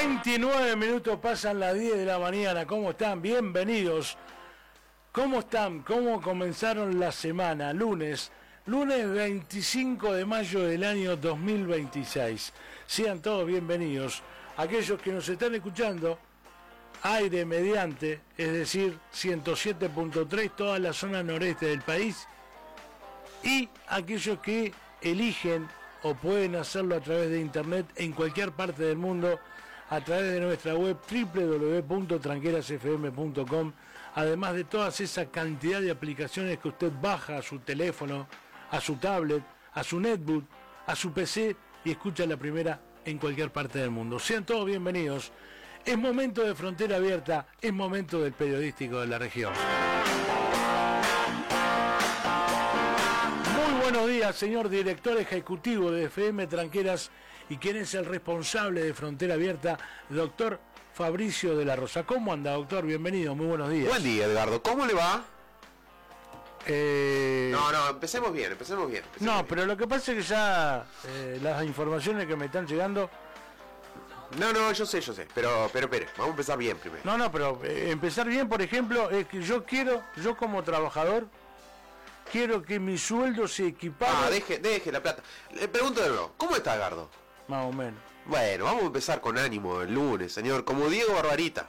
29 minutos pasan las 10 de la mañana. ¿Cómo están? Bienvenidos. ¿Cómo están? ¿Cómo comenzaron la semana? Lunes 25 de mayo del año 2026. Sean todos bienvenidos. Aquellos que nos están escuchando, aire mediante, es decir, 107.3, toda la zona noreste del país. Y aquellos que eligen o pueden hacerlo a través de internet en cualquier parte del mundo, a través de nuestra web www.tranquerasfm.com, además de todas esa cantidad de aplicaciones que usted baja a su teléfono, a su tablet, a su netbook, a su PC y escucha la primera en cualquier parte del mundo. Sean todos bienvenidos. Es momento de Frontera Abierta, es momento del periodístico de la región. Muy buenos días, señor director ejecutivo de FM Tranqueras y quien es el responsable de Frontera Abierta, doctor Fabricio de la Rosa. ¿Cómo anda, doctor? Bienvenido, muy buenos días. Buen día, Edgardo. ¿Cómo le va? No, empecemos bien. No, pero lo que pasa es que ya las informaciones que me están llegando... No, yo sé, pero espere, vamos a empezar bien primero. No, pero empezar bien, por ejemplo, es que yo como trabajador, quiero que mi sueldo se equipare... Deje la plata. Le pregunto de nuevo, ¿cómo está, Edgardo? Más o menos. Bueno, vamos a empezar con ánimo el lunes, señor. Como Diego Barbarita,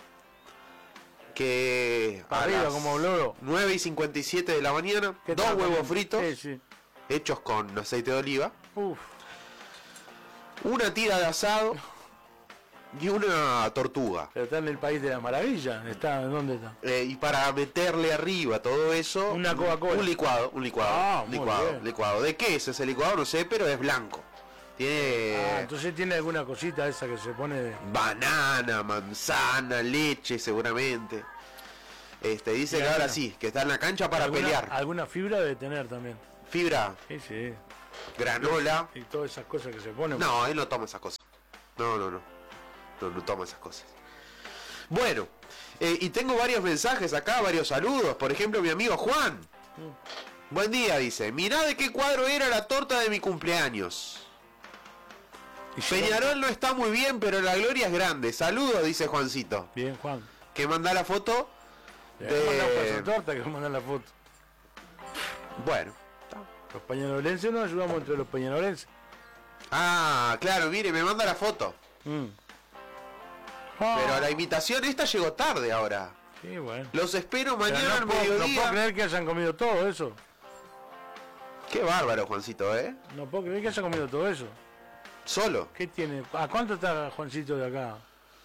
que para arriba, como loro. 9:57 de la mañana, 2 huevos fritos, sí. hechos con aceite de oliva, Uf. una tira de asado y una tortuga. Pero está en el país de la maravilla. ¿Dónde está? Y para meterle arriba todo eso, una Coca-Cola. Un licuado. Ah, licuado. ¿De qué es ese licuado? No sé, pero es blanco. Tiene... entonces tiene alguna cosita esa que se pone de... banana, manzana, leche seguramente. Dice que ahora sí, que está en la cancha para pelear. Alguna fibra debe tener también. Fibra. Sí. Granola. Y todas esas cosas que se ponen. No, él no toma esas cosas. No toma esas cosas. Bueno, y tengo varios mensajes acá, varios saludos. Por ejemplo, mi amigo Juan. Buen día, dice. Mirá de qué cuadro era la torta de mi cumpleaños. Peñarol no está muy bien, pero la gloria es grande. Saludos, dice Juancito. Bien, Juan. Que manda la foto de torta, que manda la foto. Bueno. Los peñarolenses nos ayudamos entre los peñarolenses. Ah, claro, mire, me manda la foto. Pero la invitación esta llegó tarde ahora. Sí, bueno. Los espero mañana al mediodía. No puedo creer que hayan comido todo eso. Qué bárbaro, Juancito, ¿eh? No puedo creer que hayan comido todo eso. ¿Solo? ¿Qué tiene? ¿A cuánto está Juancito de acá?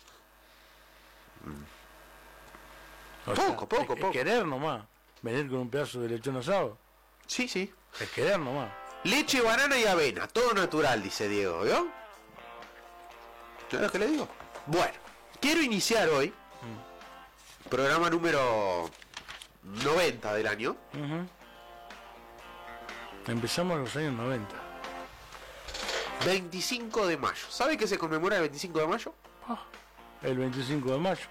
Poco. Es querer nomás. Venir con un pedazo de lechón asado. Sí. Es querer nomás. Leche, banana y avena. Todo natural, dice Diego, ¿vio? ¿No es lo que le digo? Bueno, quiero iniciar hoy programa número 90 del año. Empezamos los años 90. 25 de mayo. ¿Sabe qué se conmemora el 25 de mayo? El 25 de mayo.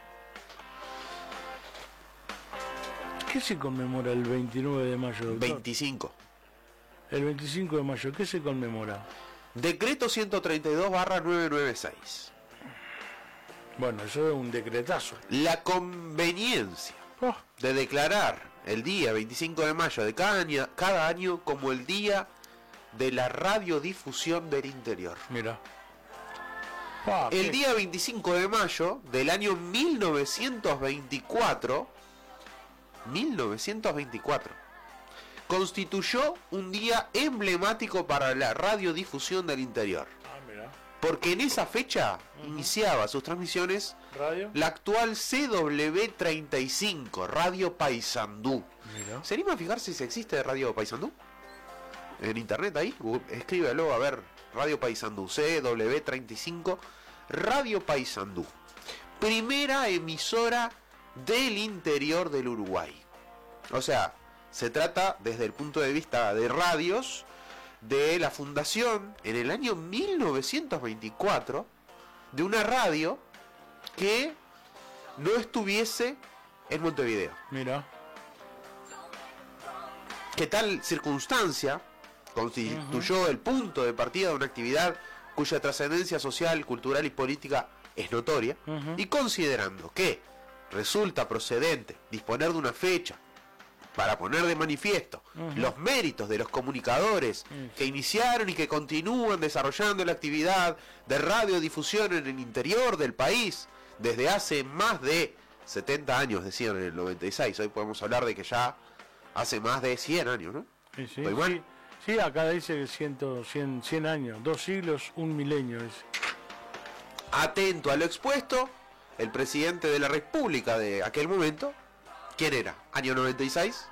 ¿Qué se conmemora el 29 de mayo, doctor? 25. El 25 de mayo, ¿qué se conmemora? Decreto 132/996. Bueno, eso es un decretazo. La conveniencia de declarar el día 25 de mayo de cada año como el día de la radiodifusión del interior. Mira. El día 25 de mayo del año 1924 constituyó un día emblemático para la radiodifusión del interior. Mira. Porque en esa fecha iniciaba sus transmisiones ¿Radio? la actual CW35, Radio Paysandú. Mira. ¿Se anima a fijarse si existe Radio Paysandú? En internet ahí, escríbelo a ver, Radio Paysandú, CW35, Radio Paysandú. Primera emisora del interior del Uruguay. O sea, se trata desde el punto de vista de radios de la fundación en el año 1924 de una radio que no estuviese en Montevideo. Mira. Que tal circunstancia constituyó el punto de partida de una actividad cuya trascendencia social, cultural y política es notoria, y considerando que resulta procedente disponer de una fecha para poner de manifiesto los méritos de los comunicadores que iniciaron y que continúan desarrollando la actividad de radiodifusión en el interior del país desde hace más de 70 años, decían en el 96, hoy podemos hablar de que ya hace más de 100 años, ¿no? Sí, sí, sí, acá dice que 100 años, 2 siglos, 1 milenio. Atento a lo expuesto, el presidente de la República de aquel momento, ¿quién era? ¿Año 96?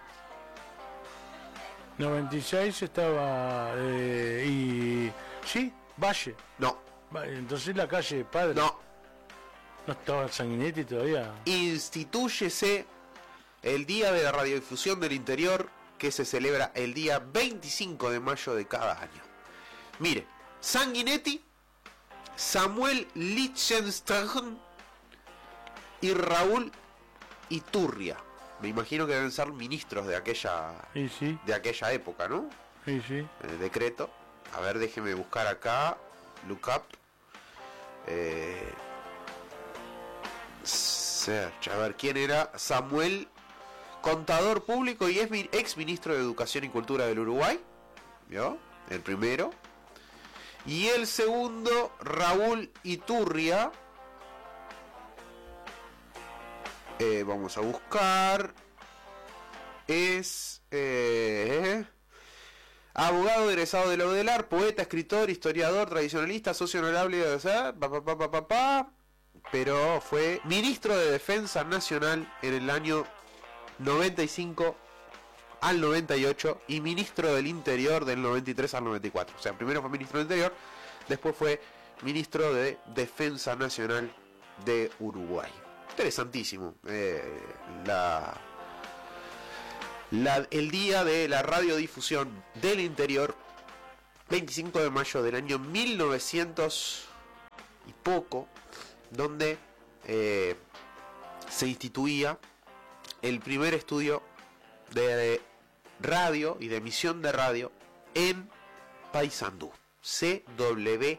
96 estaba... y... ¿Sí? Valle. No. Entonces la calle Padre. No. ¿No estaba Sanguinetti todavía? Institúyese el Día de la Radiodifusión del Interior, que se celebra el día 25 de mayo de cada año. Mire, Sanguinetti, Samuel Lichtenstein y Raúl Iturria. Me imagino que deben ser ministros de aquella de aquella época, ¿no? Sí, sí. El decreto. A ver, déjeme buscar acá. Look up. Search. A ver, ¿quién era? Samuel, contador público y ex ministro de Educación y Cultura del Uruguay. ¿Vio? El primero. Y el segundo, Raúl Iturria. Vamos a buscar. Es abogado egresado de la UDELAR, poeta, escritor, historiador, tradicionalista, socio honorable de pero fue ministro de Defensa Nacional en el año 95 al 98 y ministro del Interior del 93 al 94. O sea, primero fue ministro del Interior, después fue ministro de Defensa Nacional de Uruguay. Interesantísimo. El día de la radiodifusión del interior, 25 de mayo del año 1900 y poco, donde se instituía el primer estudio de radio y de emisión de radio en Paysandú, CW35.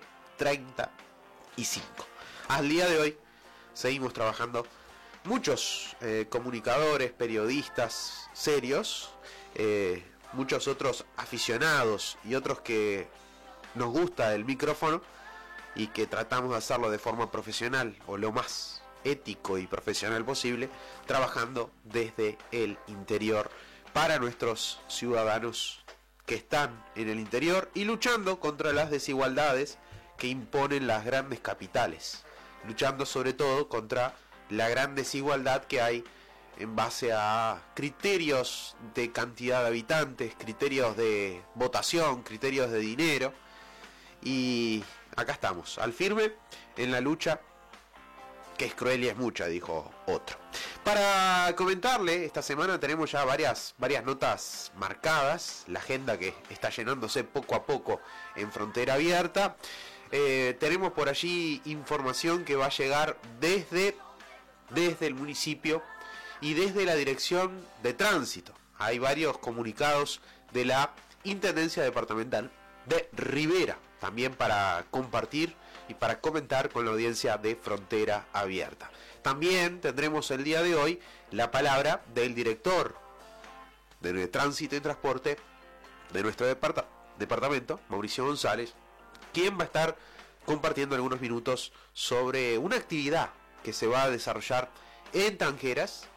Al día de hoy seguimos trabajando muchos comunicadores, periodistas serios, muchos otros aficionados y otros que nos gusta el micrófono y que tratamos de hacerlo de forma profesional o lo más ético y profesional posible, trabajando desde el interior para nuestros ciudadanos que están en el interior y luchando contra las desigualdades que imponen las grandes capitales, luchando sobre todo contra la gran desigualdad que hay en base a criterios de cantidad de habitantes, criterios de votación, criterios de dinero. Y acá estamos, al firme, en la lucha, que es cruel y es mucha, dijo otro. Para comentarle, esta semana tenemos ya varias notas marcadas, la agenda que está llenándose poco a poco en Frontera Abierta. Tenemos por allí información que va a llegar desde el municipio y desde la Dirección de Tránsito. Hay varios comunicados de la Intendencia Departamental de Rivera, también para compartir y para comentar con la audiencia de Frontera Abierta. También tendremos el día de hoy la palabra del director de Tránsito y Transporte de nuestro departamento, Mauricio González, quien va a estar compartiendo algunos minutos sobre una actividad que se va a desarrollar en Tranqueras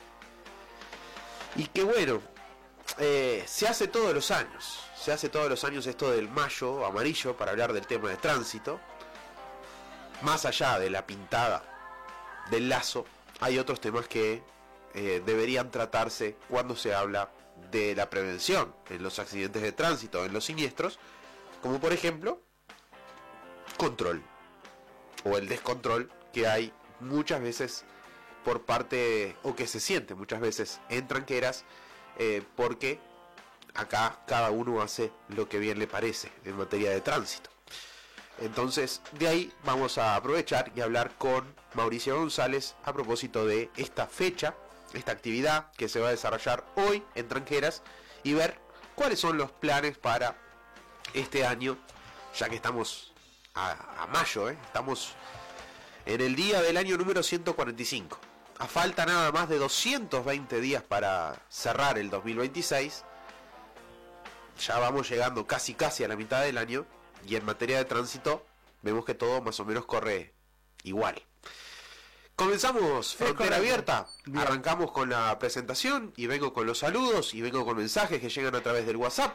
y que bueno, se hace todos los años esto del mayo amarillo para hablar del tema de tránsito. Más allá de la pintada del lazo, hay otros temas que deberían tratarse cuando se habla de la prevención en los accidentes de tránsito, en los siniestros, como por ejemplo control o el descontrol que hay muchas veces por parte, o que se siente muchas veces en Tranqueras, porque acá cada uno hace lo que bien le parece en materia de tránsito. Entonces, de ahí vamos a aprovechar y hablar con Mauricio González a propósito de esta fecha, esta actividad que se va a desarrollar hoy en Tranqueras y ver cuáles son los planes para este año, ya que estamos a mayo, estamos en el día del año número 145. A falta nada más de 220 días para cerrar el 2026. Ya vamos llegando casi a la mitad del año. Y en materia de tránsito, vemos que todo más o menos corre igual. Comenzamos Frontera Abierta. Bien. Arrancamos con la presentación y vengo con los saludos y vengo con mensajes que llegan a través del WhatsApp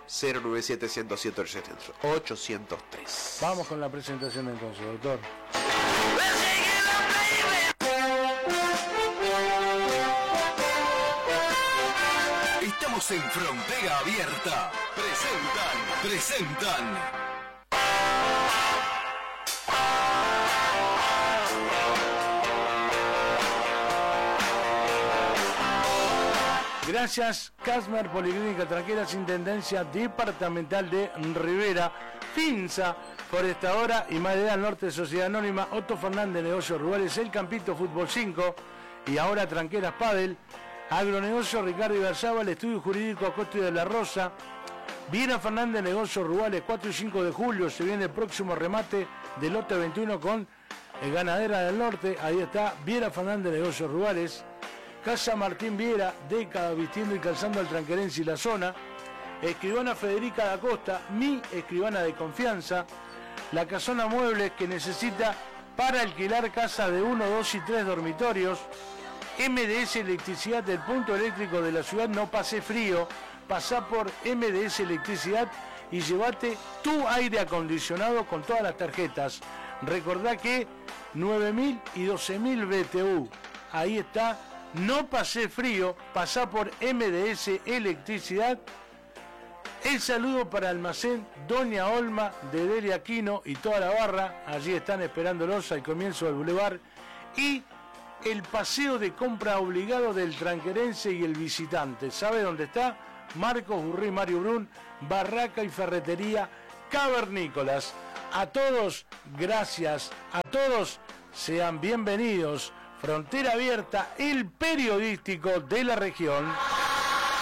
097-107-803. Vamos con la presentación entonces, doctor. Estamos en Frontera Abierta. Presentan. Gracias, Casmer, Policlínica Tranqueras, Intendencia Departamental de Rivera, Finza, Forestadora y Madera al Norte, Sociedad Anónima, Otto Fernández, Negocios Rurales, El Campito, Fútbol 5 y ahora Tranqueras Padel, Agronegocio Ricardo Ibarzábal, Estudio Jurídico Acosta de la Rosa, Viera Fernández, Negocios Rurales, 4 y 5 de julio, se viene el próximo remate del lote 21 con Ganadera del Norte, ahí está, Viera Fernández, Negocios Rurales, Casa Martín Viera, década vistiendo y calzando al tranquerense y la zona, Escribana Federica da Costa, mi escribana de confianza, la Casona Muebles que necesita para alquilar casas de 1, 2 y 3 dormitorios, MDS Electricidad del punto eléctrico de la ciudad, no pase frío, pasá por MDS Electricidad y llévate tu aire acondicionado con todas las tarjetas. Recordá que 9.000 y 12.000 BTU, ahí está, no pasé frío, pasá por MDS Electricidad. El saludo para Almacén Doña Olma de Delia Aquino y toda la barra, allí están esperándolos al comienzo del bulevar, y el paseo de compra obligado del tranquerense y el visitante. ¿Sabe dónde está? Marcos Burrí, Mario Brun, Barraca y Ferretería Cavernícolas. A todos, gracias. A todos, sean bienvenidos. Frontera Abierta, el periodístico de la región.